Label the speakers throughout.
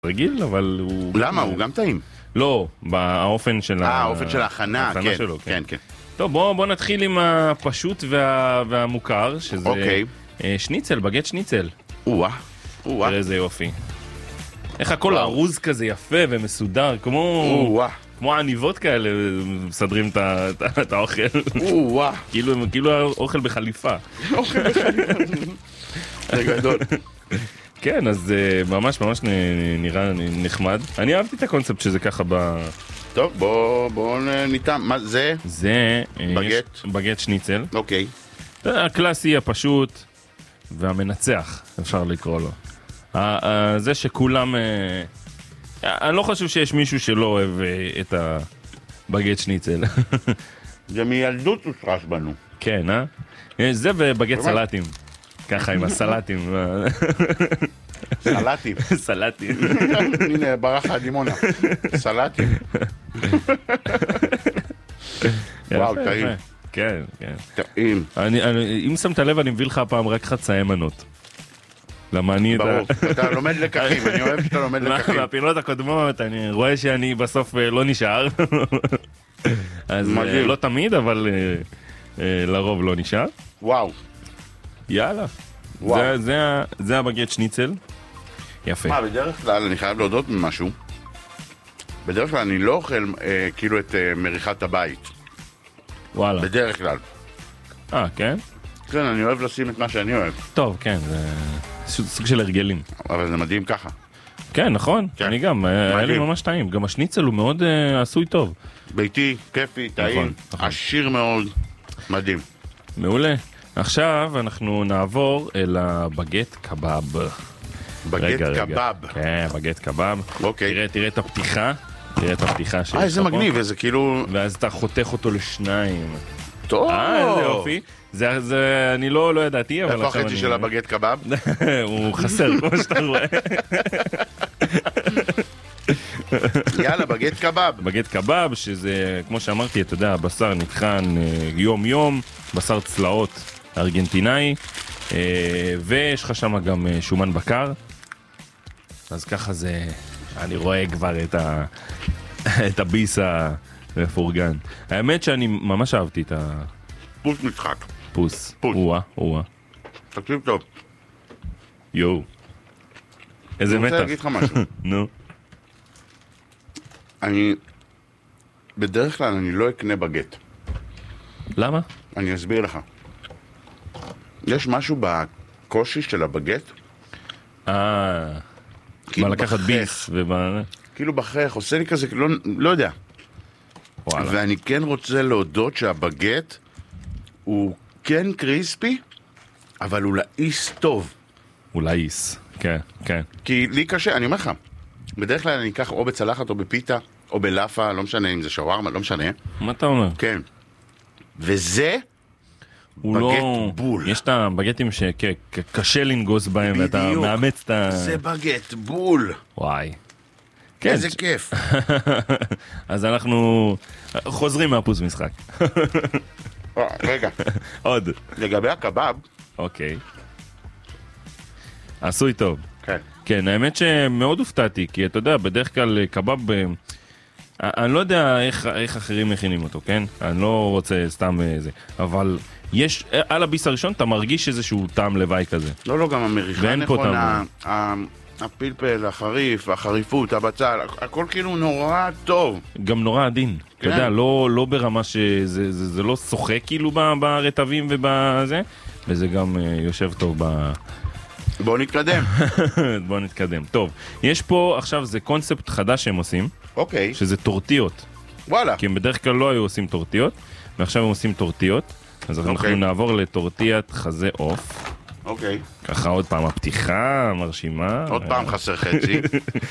Speaker 1: רגיל, אבל הוא...
Speaker 2: למה? הוא גם טעים.
Speaker 1: לא, באופן של
Speaker 2: האופן של ההכנה, כן,
Speaker 1: שלו,
Speaker 2: כן, כן.
Speaker 1: טוב, בוא נתחיל עם הפשוט והמוכר, שזה שניצל, בגט שניצל.
Speaker 2: וואה.
Speaker 1: תראה איזה יופי. איך הכל ארוז כזה יפה ומסודר, כמו עניבות כאלה, מסדרים את האוכל. כאילו האוכל בחליפה.
Speaker 2: אוכל בחליפה. זה גדול.
Speaker 1: כן, אז ממש נראה נחמד. אני אהבתי את הקונספט שזה ככה
Speaker 2: טוב, בואו ניתן. מה זה?
Speaker 1: זה בגט שניצל.
Speaker 2: אוקיי.
Speaker 1: הקלאסי, הפשוט והמנצח, אפשר לקרוא לו. זה שכולם... אני לא חושב שיש מישהו שלא אוהב את הבגט שניצל.
Speaker 2: זה מילדות הושרש בנו.
Speaker 1: כן, זה ובגט סלטים. ככה עם הסלטים.
Speaker 2: סלטים.
Speaker 1: סלטים.
Speaker 2: הנה, ברח הדימונה. סלטים. וואו, טעים.
Speaker 1: כן, כן.
Speaker 2: טעים.
Speaker 1: אם שמת לב, אני מביא לך הפעם רק חצאי מנות. למה אני...
Speaker 2: ברור, אתה לומד לקחים, אני אוהב שאתה לומד לקחים.
Speaker 1: מהפינות הקודמות, אני רואה שאני בסוף לא נשאר. אז לא תמיד, אבל לרוב לא נשאר.
Speaker 2: וואו.
Speaker 1: יאללה. זה הבגט שניצל. יפה.
Speaker 2: מה, בדרך כלל אני חייב להודות ממשהו. בדרך כלל אני לא אוכל כאילו את מריחת הבית.
Speaker 1: וואלה.
Speaker 2: בדרך כלל.
Speaker 1: כן?
Speaker 2: כן, אני אוהב לשים את מה שאני אוהב.
Speaker 1: טוב, כן, זה סוג של הרגלים.
Speaker 2: אבל זה מדהים ככה.
Speaker 1: כן, נכון. אני גם, היה לי ממש טעים. גם השניצל הוא מאוד עשוי טוב.
Speaker 2: ביתי, כיפי, טעים, עשיר מאוד, מדהים.
Speaker 1: מעולה. עכשיו אנחנו נעבור אל הבגט קבב.
Speaker 2: בגט קבב.
Speaker 1: כן, בגט קבב.
Speaker 2: אוקיי.
Speaker 1: תראה את הפתיחה. תראה את הפתיחה שיש.
Speaker 2: איזה מגניב, איזה כאילו...
Speaker 1: ואז אתה חותך אותו לשניים.
Speaker 2: טוב.
Speaker 1: איזה יופי. זה אני לא ידעתי, אבל...
Speaker 2: איפה החצי של הבגט קבב?
Speaker 1: הוא חסר, כמו שאתה רואה.
Speaker 2: יאללה, בגט קבב.
Speaker 1: בגט קבב, שזה, כמו שאמרתי, אתה יודע, הבשר נטחן יום-יום, בשר צלעות ארגנטינאי, ויש לך שם גם שומן בקר. אז ככה זה, אני רואה כבר את הביס המפורגן. האמת שאני ממש אהבתי את
Speaker 2: פוס משחק.
Speaker 1: פוס. וואה.
Speaker 2: תקשיב טוב.
Speaker 1: יואו. איזה מתח.
Speaker 2: אני רוצה להגיד לך משהו.
Speaker 1: נו.
Speaker 2: בדרך כלל אני לא אקנה בגט.
Speaker 1: למה?
Speaker 2: אני אסביר לך. יש משהו בקושי של הבגט?
Speaker 1: מה לקחת ביס
Speaker 2: כאילו בחך, עושה לי כזה, לא יודע. ואני כן רוצה להודות שהבגט הוא כן קריספי, אבל הוא לאיס טוב.
Speaker 1: הוא לאיס, כן, כן.
Speaker 2: כי לי קשה, אני אומר לך, בדרך כלל אני אקח או בצלחת או בפיתה, או בלאפה, לא משנה אם זה שווארמה, לא משנה.
Speaker 1: מה אתה אומר?
Speaker 2: כן. וזה בגט בול.
Speaker 1: יש את הבגטים שקשה לנגוס בהם, ואתה מאמץ את ה...
Speaker 2: זה בגט בול.
Speaker 1: וואי.
Speaker 2: איזה כיף.
Speaker 1: אז אנחנו חוזרים מהפוס משחק.
Speaker 2: רגע.
Speaker 1: עוד.
Speaker 2: לגבי הקבב.
Speaker 1: אוקיי. עשוי טוב.
Speaker 2: כן.
Speaker 1: כן, האמת שמאוד הופתעתי, כי אתה יודע, בדרך כלל קבב... אני לא יודע איך אחרים מכינים אותו, כן? אני לא רוצה סתם זה. אבל יש, על הביס הראשון אתה מרגיש איזשהו טעם לוואי כזה.
Speaker 2: לא, גם המריחה נכונה, הפלפל, החריף, החריפות, הבצל, הכל כאילו נורא טוב.
Speaker 1: גם נורא עדין. אתה יודע, לא ברמה שזה לא שוחה כאילו ברטבים ובזה, וזה גם יושב טוב
Speaker 2: בואו נתקדם.
Speaker 1: בואו נתקדם. טוב, יש פה עכשיו זה קונספט חדש שהם עושים.
Speaker 2: אוקיי.
Speaker 1: שזה טורטיות.
Speaker 2: וואלה.
Speaker 1: כי הם בדרך כלל לא היו עושים טורטיות, ועכשיו הם עושים טורטיות. אז אנחנו נעבור לטורטיית חזה עוף.
Speaker 2: אוקיי.
Speaker 1: ככה עוד פעם הפתיחה מרשימה.
Speaker 2: עוד פעם חסר חצי.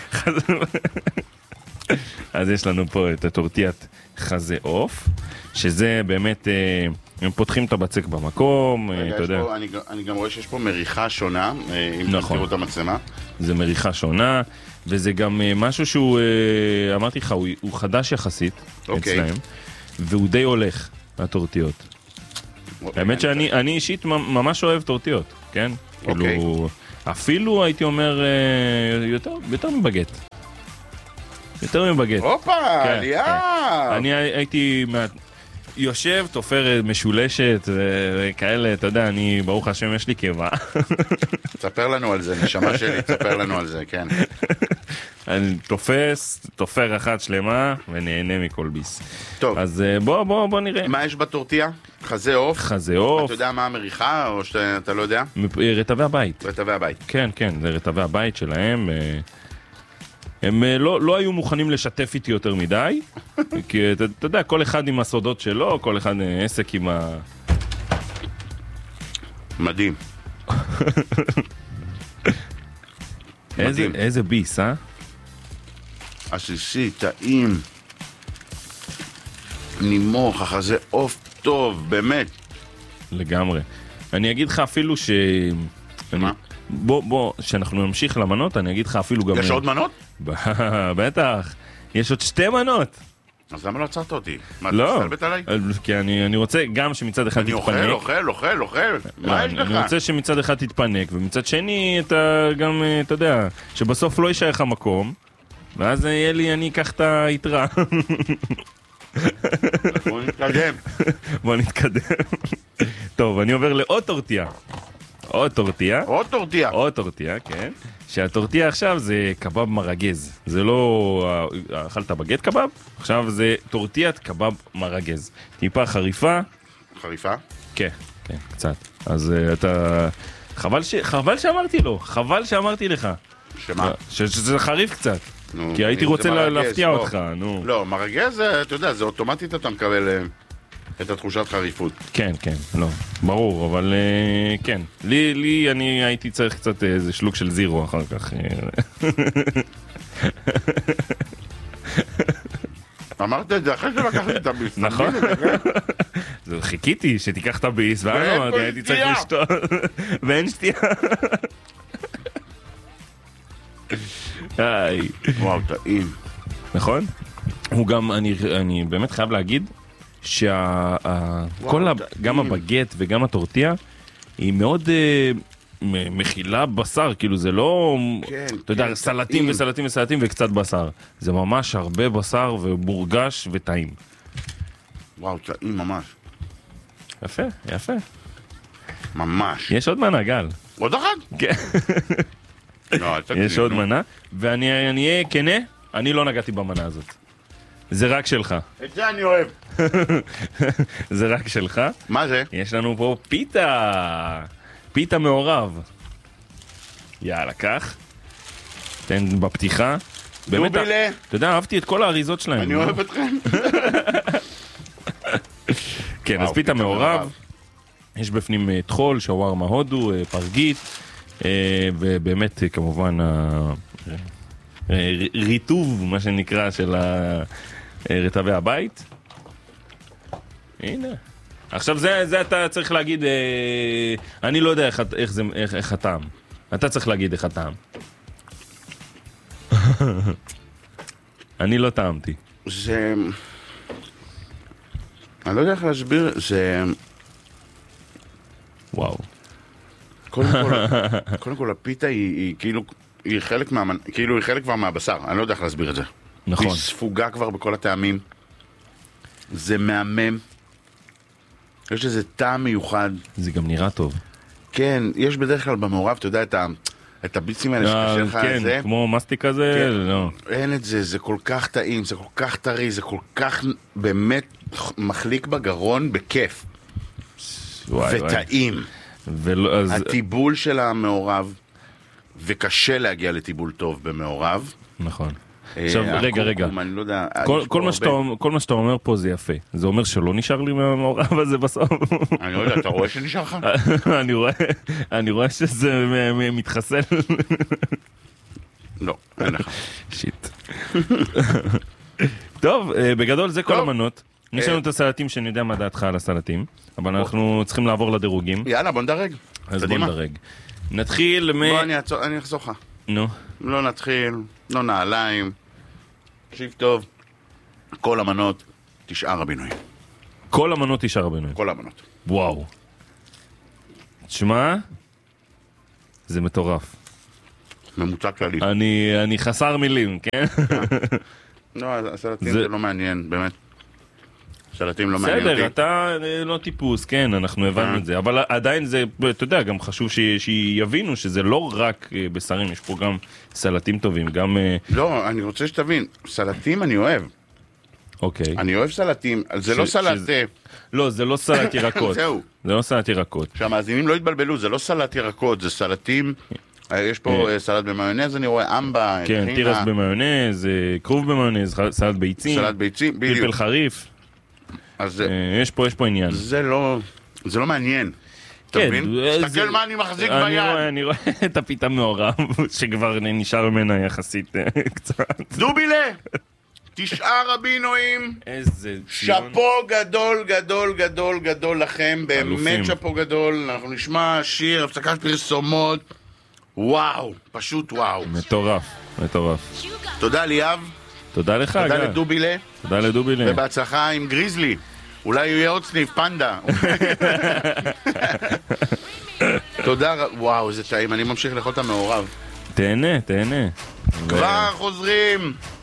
Speaker 1: אז יש לנו פה את הטורטיית חזה עוף, שזה באמת, הם פותחים את הבצק במקום, אתה יודע.
Speaker 2: אני גם רואה שיש פה מריחה שונה, אם תראו את המצלמה.
Speaker 1: זה מריחה שונה, וזה גם משהו שהוא, אמרתי לך, הוא חדש יחסית אצלהם, והוא די הולך, הטורטיות. האמת שאני אישית ממש אוהב טורטיות, כן? כאילו, אפילו הייתי אומר יותר מבגט. יותר מבגט.
Speaker 2: הופה, עלייה!
Speaker 1: אני הייתי יושב, תופר משולשת וכאלה, אתה יודע, אני, ברוך השם, יש לי קבע.
Speaker 2: תספר לנו על זה, נשמה שלי, תספר לנו על זה, כן.
Speaker 1: אני תופר אחת שלמה ונהנה מכל ביס.
Speaker 2: טוב.
Speaker 1: אז בוא נראה.
Speaker 2: מה יש בטורטיה? חזה עוף?
Speaker 1: חזה עוף.
Speaker 2: אתה יודע מה המריחה או שאתה לא יודע?
Speaker 1: רטבי הבית.
Speaker 2: רטבי הבית.
Speaker 1: כן, זה רטבי הבית שלהם. הם לא היו מוכנים לשתף איתי יותר מדי, כי אתה יודע, כל אחד עם הסודות שלו, כל אחד עסק עם
Speaker 2: מדהים.
Speaker 1: איזה ביס,
Speaker 2: עסיסי, טעים. נימוך, החזה עוף טוב, באמת.
Speaker 1: לגמרי. אני אגיד לך אפילו
Speaker 2: מה?
Speaker 1: בוא, שאנחנו נמשיך למנות, אני אגיד לך אפילו גם...
Speaker 2: יש עוד מנות?
Speaker 1: בטח. יש עוד 2 מנות.
Speaker 2: אז למה לא עצרת אותי? מה,
Speaker 1: לא.
Speaker 2: אתה מסתלבט עליי?
Speaker 1: כי אני רוצה גם שמצד אחד תתפנק.
Speaker 2: אני אוכל. מה יש לך?
Speaker 1: אני רוצה שמצד אחד תתפנק, ומצד שני אתה גם, אתה יודע, שבסוף לא יישאר לך מקום, ואז יהיה לי, אני אקח את היתרה. בוא נתקדם. טוב, אני עובר לעוד טורטיה. עוד טורטיה, כן. שהטורטיה עכשיו זה קבב מרגז. זה לא... אכלת בגט קבב? עכשיו זה טורטיית קבב מרגז. טיפה חריפה.
Speaker 2: חריפה?
Speaker 1: כן, קצת. אז אתה... חבל שאמרתי לך.
Speaker 2: שמה?
Speaker 1: שזה חריף קצת. כי הייתי רוצה להפתיע אותך, נו.
Speaker 2: לא, מרגז, אתה יודע, זה אוטומטית אתה מקבל את התחושת חריפות.
Speaker 1: כן, לא, ברור, אבל כן. לי אני הייתי צריך קצת איזה שלוק של זירו אחר כך.
Speaker 2: אמרת את זה אחרי שלקחתי את הביס.
Speaker 1: נכון. חיכיתי שתיקח את הביס, ואז אמרתי, הייתי צריך לשתות. ואין שתייה.
Speaker 2: וואו, טעים.
Speaker 1: נכון? הוא גם, אני באמת חייב להגיד, גם הבגט וגם הטורטיה, היא מאוד מכילה בשר, כאילו זה לא, אתה יודע, סלטים וקצת בשר. זה ממש הרבה בשר ומורגש וטעים.
Speaker 2: וואו, טעים ממש.
Speaker 1: יפה.
Speaker 2: ממש.
Speaker 1: יש עוד מנה, גל.
Speaker 2: עוד אחד?
Speaker 1: כן. יש עוד מנה, ואני אהיה כנה, אני לא נגעתי במנה הזאת. זה רק שלך.
Speaker 2: את זה אני אוהב.
Speaker 1: זה רק שלך.
Speaker 2: מה זה?
Speaker 1: יש לנו פה פיתה מעורב. יאללה, קח. תן בפתיחה. באמת,
Speaker 2: דובילה.
Speaker 1: אתה יודע, אהבתי את כל האריזות שלהם.
Speaker 2: אני אוהב אתכם.
Speaker 1: כן, אז פיתה מעורב. יש בפנים טחול, שווארמה הודו, פרגית. ובאמת כמובן ריטוב, מה שנקרא, של רטבי הבית. הנה. עכשיו זה אתה צריך להגיד, אני לא יודע איך הטעם. אתה צריך להגיד איך הטעם. אני לא טעמתי.
Speaker 2: זה... אני לא יודע איך להסביר, זה...
Speaker 1: וואו.
Speaker 2: קודם כל הפיתה היא כאילו, היא חלק כבר מהבשר, אני לא יודע איך להסביר את זה.
Speaker 1: נכון.
Speaker 2: היא ספוגה כבר בכל הטעמים. זה מהמם. יש איזה טעם מיוחד.
Speaker 1: זה גם נראה טוב.
Speaker 2: כן, יש בדרך כלל במעורב, אתה יודע, את הביצים האלה שקשה לך
Speaker 1: כן,
Speaker 2: זה.
Speaker 1: כמו מסטיק כזה,
Speaker 2: כן,
Speaker 1: לא.
Speaker 2: אין את זה, זה כל כך טעים, זה כל כך טרי, זה כל כך באמת מחליק בגרון בכיף. וטעים. הטיבול של המעורב, וקשה להגיע לטיבול טוב במעורב.
Speaker 1: נכון. עכשיו, רגע.
Speaker 2: אני לא יודע,
Speaker 1: כל מה שאתה אומר פה זה יפה. זה אומר שלא נשאר לי מהמעורב הזה בסוף.
Speaker 2: אני לא יודע, אתה רואה שנשאר לך?
Speaker 1: אני רואה שזה מתחסל.
Speaker 2: לא, אין לך.
Speaker 1: שיט. טוב, בגדול זה כל המנות. יש לנו את הסלטים שאני יודע מה דעתך על הסלטים, אבל אנחנו צריכים לעבור לדירוגים.
Speaker 2: יאללה, בוא נדרג.
Speaker 1: אז בוא נדרג. נתחיל
Speaker 2: בוא, אני אחזור לך.
Speaker 1: נו.
Speaker 2: לא נתחיל, לא נעליים. תקשיב טוב. כל המנות, 9 הבינוי.
Speaker 1: כל המנות 9 הבינוי.
Speaker 2: כל המנות.
Speaker 1: וואו. תשמע, זה מטורף.
Speaker 2: ממוצע כללי.
Speaker 1: אני חסר מילים, כן?
Speaker 2: לא, הסלטים זה לא מעניין, באמת. סלטים לא מעניין אותי.
Speaker 1: בסדר, אתה לא טיפוס, כן, אנחנו הבנו את זה, אבל עדיין זה, אתה יודע, גם חשוב שיבינו שזה לא רק בשרים, יש פה גם סלטים טובים, גם...
Speaker 2: לא, אני רוצה שתבין, סלטים אני אוהב.
Speaker 1: אוקיי.
Speaker 2: אני אוהב סלטים, זה לא סלט...
Speaker 1: לא, זה לא סלט ירקות.
Speaker 2: זהו.
Speaker 1: זה לא סלט ירקות.
Speaker 2: שהמאזינים לא התבלבלו, זה לא סלט ירקות, זה סלטים... יש פה סלט במיונז, אני רואה אמבה,
Speaker 1: כן, תירס במיונז, כרוב במיונז, סלט ביצים.
Speaker 2: סלט ביצים, בדיוק.
Speaker 1: פלפל חריף. יש פה עניין.
Speaker 2: זה לא מעניין. אתה מבין? תסתכל מה אני מחזיק ביד.
Speaker 1: אני רואה את הפיתה מעורב, שכבר נשאר ממנה יחסית קצת.
Speaker 2: דובילה! 9 רבינואים.
Speaker 1: איזה ציון.
Speaker 2: שפו גדול, גדול, גדול, גדול לכם. באמת שפו גדול. אנחנו נשמע שיר, הפסקת פרסומות. וואו, פשוט וואו.
Speaker 1: מטורף, מטורף.
Speaker 2: תודה ליאב.
Speaker 1: תודה לך,
Speaker 2: תודה לדובילה.
Speaker 1: תודה לדובילה.
Speaker 2: ובהצלחה עם גריזלי. אולי יהיה עוד סניף, פנדה. תודה, וואו, איזה טעים. אני ממשיך לאכול את המעורב.
Speaker 1: תהנה, תהנה.
Speaker 2: כבר חוזרים.